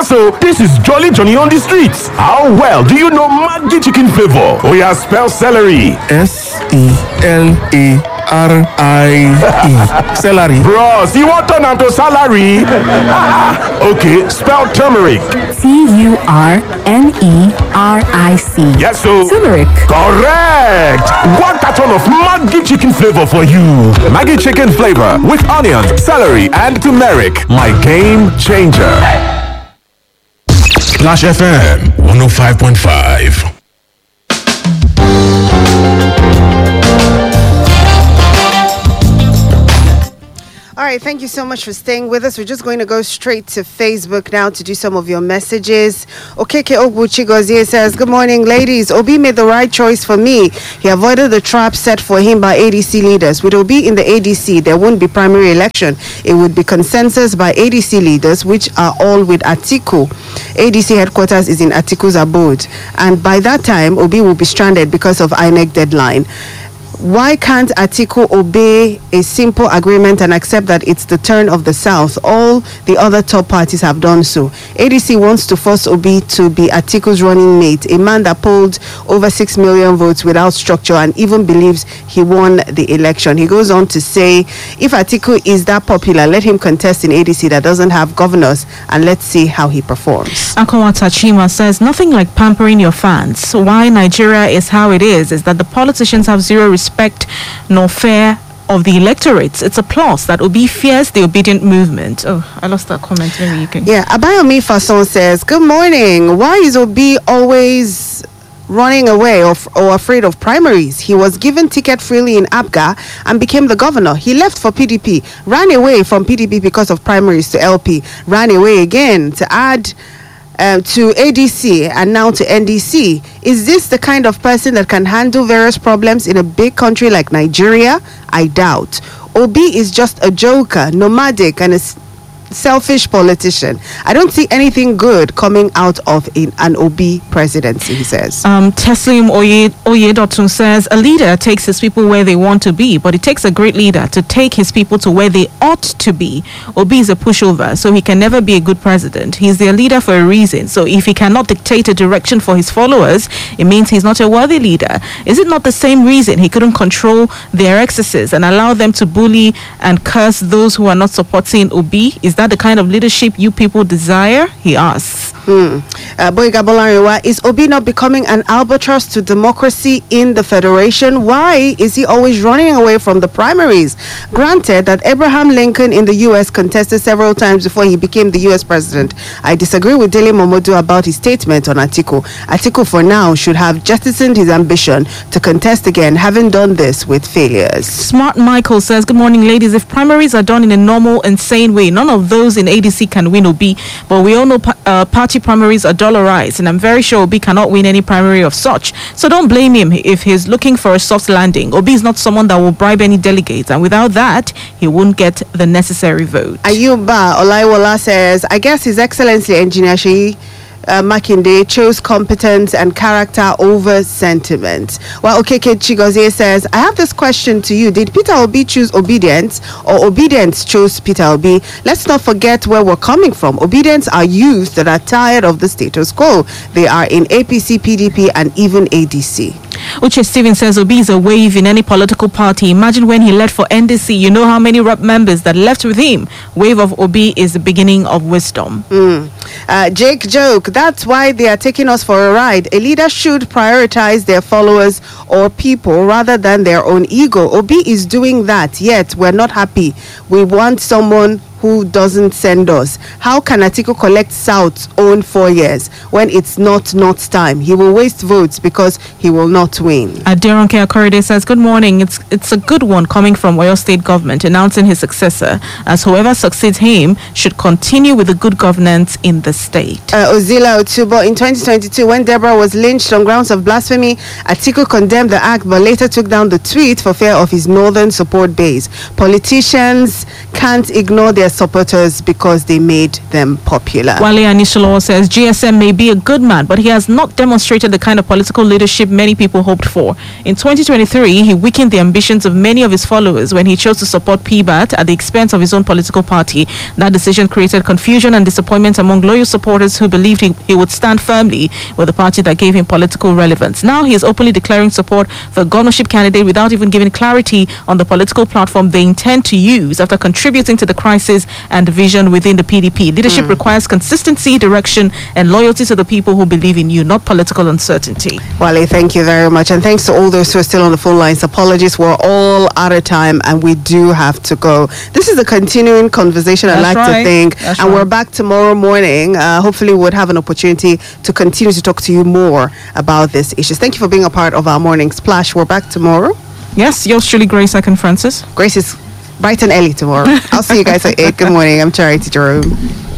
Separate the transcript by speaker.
Speaker 1: Yes, so this is Jolly Johnny on the streets. How well do you know Maggi chicken flavor? Oh yeah, spell celery.
Speaker 2: S-E-L-A-R-I-E. Celery.
Speaker 1: Bros, you want turn to salary? Okay, spell turmeric.
Speaker 3: Turmeric.
Speaker 1: Yes, so
Speaker 3: Turmeric.
Speaker 1: correct. One carton of Maggi chicken flavor for you. Maggi chicken flavor with onions, celery, and turmeric. My game changer.
Speaker 4: Splash FM 105.5.
Speaker 5: All right, thank you so much for staying with us. We're just going to go straight to Facebook now to do some of your messages. Okeke Ogbuchigozie says, good morning, ladies. Obi made the right choice for me. He avoided the trap set for him by ADC leaders. With Obi in the ADC, there won't be primary election. It would be consensus by ADC leaders, which are all with Atiku. ADC headquarters is in Atiku's abode. And by that time, Obi will be stranded because of INEC deadline. Why can't Atiku obey a simple agreement and accept that it's the turn of the South? All the other top parties have done so. ADC wants to force Obi to be Atiku's running mate, a man that polled over 6 million votes without structure and even believes he won the election. He goes on to say, if Atiku is that popular, let him contest in ADC that doesn't have governors, and let's see how he performs.
Speaker 6: Akawa Tachima says, nothing like pampering your fans. So why Nigeria is how it is that the politicians have zero respect nor fear of the electorate. It's a plus that Obi fears the obedient movement. Oh, I lost that comment. Maybe you can.
Speaker 5: Yeah, Abayomi Fason says, good morning. Why is Obi always running away or afraid of primaries? He was given ticket freely in APGA and became the governor. He left for PDP, ran away from PDP because of primaries to LP, ran away again to add to ADC and now to NDC. Is this the kind of person that can handle various problems in a big country like Nigeria? I doubt. Obi is just a joker, nomadic, and a selfish politician. I don't see anything good coming out of an Obi presidency, he says.
Speaker 6: Teslim Oyedotun says, a leader takes his people where they want to be, but it takes a great leader to take his people to where they ought to be. Obi is a pushover, so he can never be a good president. He's their leader for a reason. So if he cannot dictate a direction for his followers, it means he's not a worthy leader. Is it not the same reason he couldn't control their excesses and allow them to bully and curse those who are not supporting Obi? Is that the kind of leadership you people desire? He asks.
Speaker 5: Boyga Bolarewa, is Obi not becoming an albatross to democracy in the federation? Why is he always running away from the primaries? Granted that Abraham Lincoln in the U.S. contested several times before he became the U.S. president. I disagree with Dele Momodu about his statement on Atiku. Atiku for now should have jettisoned his ambition to contest again, having done this with failures.
Speaker 6: Smart Michael says, good morning, ladies. If primaries are done in a normal, insane way, none of those in ADC can win Obi. But we all know party primaries are dollarized, and I'm very sure Obi cannot win any primary of such. So don't blame him if he's looking for a soft landing. Obi is not someone that will bribe any delegates, and without that, he won't get the necessary vote.
Speaker 5: Ayuba Olaiwola says, I guess His Excellency Engineer Sheyi Makinde chose competence and character over sentiment. Well, Okeke Chigozie says, I have this question to you. Did Peter Obi choose obedience, or obedience chose Peter Obi? Let's not forget where we're coming from. Obedience are youth that are tired of the status quo. They are in APC, PDP, and even ADC.
Speaker 6: Uche Steven says Obi is a wave in any political party. Imagine when he left for NDC. You know how many rep members that left with him. Wave of Obi is the beginning of wisdom.
Speaker 5: Jake Joke, that's why they are taking us for a ride. A leader should prioritize their followers or people rather than their own ego. Obi is doing that, yet we're not happy. We want someone who doesn't send us. How can Atiku collect South's own 4 years when it's not North's time? He will waste votes because he will not win.
Speaker 6: Aderonke Akorede says, good morning. It's a good one coming from Oyo State government announcing his successor, as whoever succeeds him should continue with the good governance in the state.
Speaker 5: Ozila Otubo, in 2022, when Deborah was lynched on grounds of blasphemy, Atiku condemned the act but later took down the tweet for fear of his northern support base. Politicians can't ignore their supporters because they made them popular.
Speaker 6: Wale Anisulawo says GSM may be a good man, but he has not demonstrated the kind of political leadership many people hoped for. In 2023, he weakened the ambitions of many of his followers when he chose to support PBAT at the expense of his own political party. That decision created confusion and disappointment among loyal supporters who believed he would stand firmly with the party that gave him political relevance. Now he is openly declaring support for a governorship candidate without even giving clarity on the political platform they intend to use after contributing to the crisis and division within the PDP. Leadership requires consistency, direction, and loyalty to the people who believe in you, not political uncertainty.
Speaker 5: Wale, thank you very much. And thanks to all those who are still on the phone lines. Apologies, we're all out of time and we do have to go. This is a continuing conversation, I like to think. And we're back tomorrow morning. Hopefully we'll have an opportunity to continue to talk to you more about these issues. Thank you for being a part of our morning splash. We're back tomorrow.
Speaker 6: Yes, yours truly, Grace Akin Francis.
Speaker 5: Grace is bright and early tomorrow. I'll see you guys at 8. Good morning. I'm Charity Jerome.